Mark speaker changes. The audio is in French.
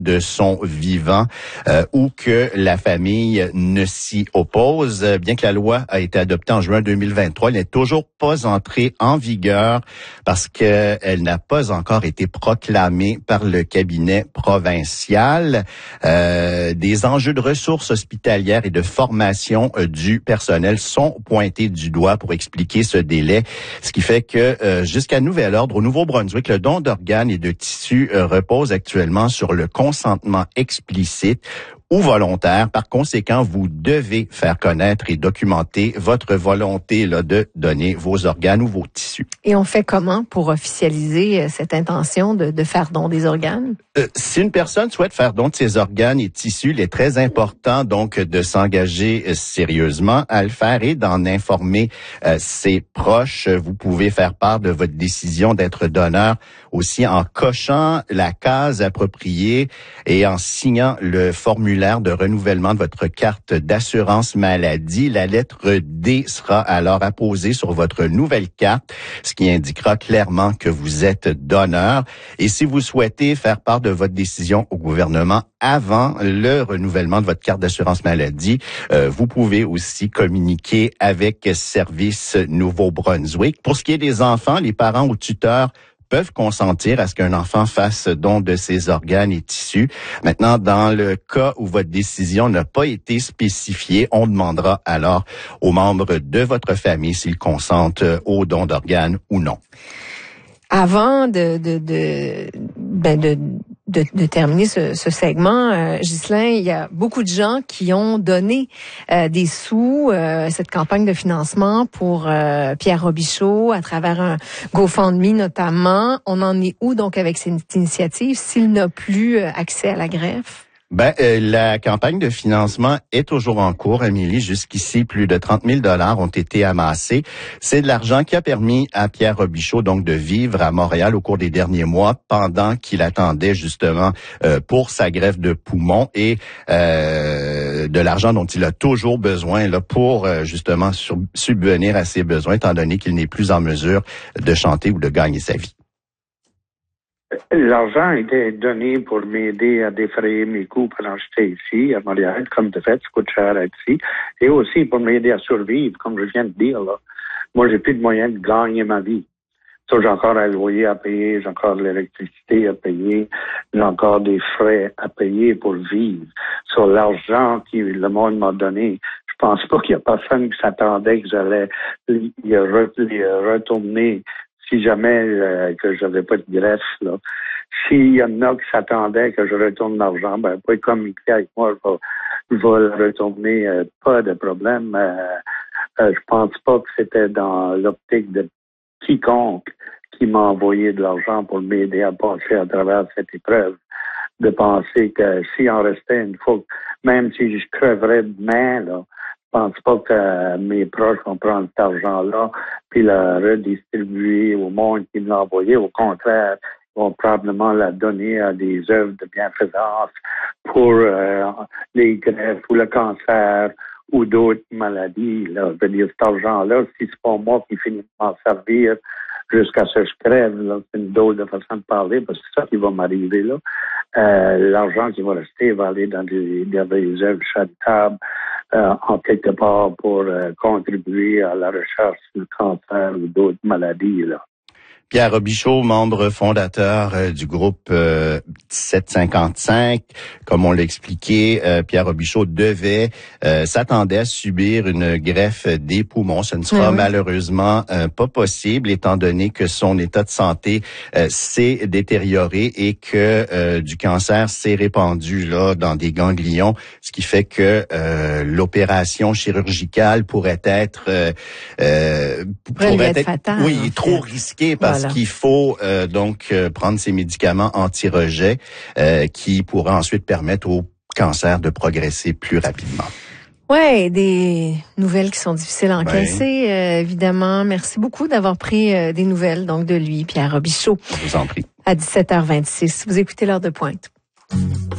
Speaker 1: de son vivant ou que la famille ne s'y oppose. Bien que la loi a été adoptée en juin 2023, elle n'est toujours pas entrée en vigueur parce qu'elle n'a pas encore été proclamée par le cabinet provincial. Des enjeux de ressources hospitalières et de formation du personnel sont pointés du doigt pour expliquer ce délai, ce qui fait que jusqu'à nouvel ordre, au Nouveau-Brunswick, le don d'organes et de tissus repose actuellement sur le consentement explicite ou volontaire. Par conséquent, vous devez faire connaître et documenter votre volonté là, de donner vos organes ou vos tissus.
Speaker 2: Et on fait comment pour officialiser cette intention de faire don des organes?
Speaker 1: Si une personne souhaite faire don de ses organes et tissus, il est très important donc de s'engager sérieusement à le faire et d'en informer ses proches. Vous pouvez faire part de votre décision d'être donneur aussi en cochant la case appropriée et en signant le formulaire de renouvellement de votre carte d'assurance maladie. La lettre D sera alors apposée sur votre nouvelle carte, ce qui indiquera clairement que vous êtes donneur. Et si vous souhaitez faire part de votre décision au gouvernement avant le renouvellement de votre carte d'assurance maladie, vous pouvez aussi communiquer avec Service Nouveau-Brunswick. Pour ce qui est des enfants, les parents ou tuteurs peuvent consentir à ce qu'un enfant fasse don de ses organes et tissus. Maintenant, dans le cas où votre décision n'a pas été spécifiée, on demandera alors aux membres de votre famille s'ils consentent au don d'organes ou non.
Speaker 2: Avant de terminer ce segment, Ghislain, il y a beaucoup de gens qui ont donné des sous, cette campagne de financement pour Pierre Robichaud à travers un GoFundMe notamment. On en est où donc avec cette initiative s'il n'a plus accès à la greffe?
Speaker 1: La campagne de financement est toujours en cours, Amélie. Jusqu'ici, plus de 30 000 $ ont été amassés. C'est de l'argent qui a permis à Pierre Robichaud donc de vivre à Montréal au cours des derniers mois pendant qu'il attendait justement pour sa greffe de poumon et de l'argent dont il a toujours besoin là pour justement subvenir à ses besoins étant donné qu'il n'est plus en mesure de chanter ou de gagner sa vie.
Speaker 3: L'argent était donné pour m'aider à défrayer mes coûts pendant que j'étais ici, à Montréal, comme de fait, ça coûte cher à être ici, et aussi pour m'aider à survivre, comme je viens de dire, là. Moi, j'ai plus de moyens de gagner ma vie. Ça, j'ai encore un loyer à payer, j'ai encore de l'électricité à payer, j'ai encore des frais à payer pour vivre. Sur l'argent que le monde m'a donné, je pense pas qu'il y a personne qui s'attendait que j'allais y retourner si jamais que j'avais pas de greffe, là. S'il y en a qui s'attendaient que je retourne l'argent, pas communiquer avec moi, je vais le retourner, pas de problème. Je pense pas que c'était dans l'optique de quiconque qui m'a envoyé de l'argent pour m'aider à passer à travers cette épreuve, de penser que s'il en restait une fois, même si je creverais demain, là, je pense pas que mes proches vont prendre cet argent-là puis le redistribuer au monde qui me l'a envoyé. Au contraire, ils vont probablement la donner à des œuvres de bienfaisance pour les greffes ou le cancer ou d'autres maladies. Là. Je veux dire, cet argent-là, si c'est pas moi qui finis de m'en servir jusqu'à ce que je crève, là, c'est une drôle de façon de parler, parce que c'est ça qui va m'arriver là. L'argent qui va rester va aller dans des œuvres charitables, en quelque part pour contribuer à la recherche du cancer ou d'autres maladies, là.
Speaker 1: Pierre Robichaud, membre fondateur du groupe 1755. Comme on l'a expliqué, Pierre Robichaud s'attendait à subir une greffe des poumons. Ce ne sera malheureusement pas possible étant donné que son état de santé s'est détérioré et que du cancer s'est répandu là dans des ganglions, ce qui fait que l'opération chirurgicale pourrait être
Speaker 2: fatale,
Speaker 1: oui, trop risquée parce qu'il faut donc prendre ces médicaments anti-rejet qui pourraient ensuite permettre au cancer de progresser plus rapidement.
Speaker 2: Ouais, des nouvelles qui sont difficiles à encaisser, évidemment. Merci beaucoup d'avoir pris des nouvelles donc de lui, Pierre Robichaud.
Speaker 1: Je vous en prie.
Speaker 2: À 17h26, vous écoutez l'heure de pointe.